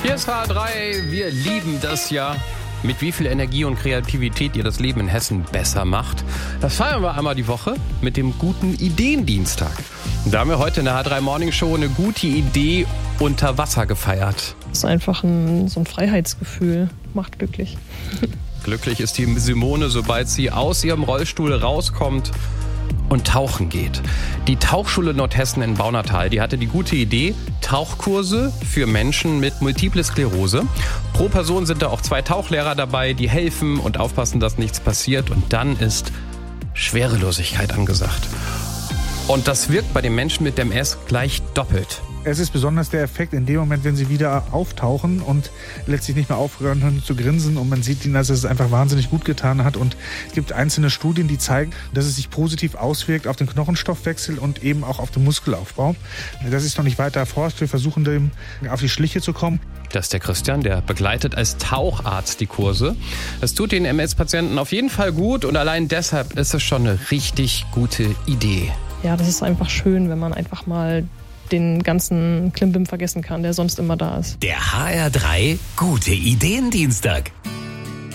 Hier ist H3, wir lieben das ja. Mit wie viel Energie und Kreativität ihr das Leben in Hessen besser macht. Das feiern wir einmal die Woche mit dem guten Ideendienstag. Da haben wir heute in der H3 Morning Show eine gute Idee unter Wasser gefeiert. Das ist einfach so ein Freiheitsgefühl, macht glücklich. Glücklich ist die Simone, sobald sie aus ihrem Rollstuhl rauskommt und tauchen geht. Die Tauchschule Nordhessen in Baunatal, die hatte die gute Idee, Tauchkurse für Menschen mit Multiple Sklerose. Pro Person sind da auch 2 Tauchlehrer dabei, die helfen und aufpassen, dass nichts passiert. Und dann ist Schwerelosigkeit angesagt. Und das wirkt bei den Menschen mit MS gleich doppelt. Es ist besonders der Effekt in dem Moment, wenn sie wieder auftauchen und letztlich nicht mehr aufhören können zu grinsen und man sieht ihnen, dass es einfach wahnsinnig gut getan hat. Und es gibt einzelne Studien, die zeigen, dass es sich positiv auswirkt auf den Knochenstoffwechsel und eben auch auf den Muskelaufbau. Das ist noch nicht weiter erforscht. Wir versuchen dem auf die Schliche zu kommen. Das ist der Christian, der begleitet als Taucharzt die Kurse. Es tut den MS-Patienten auf jeden Fall gut und allein deshalb ist es schon eine richtig gute Idee. Ja, das ist einfach schön, wenn man einfach mal den ganzen Klimbim vergessen kann, der sonst immer da ist. Der HR3 Gute Ideendienstag.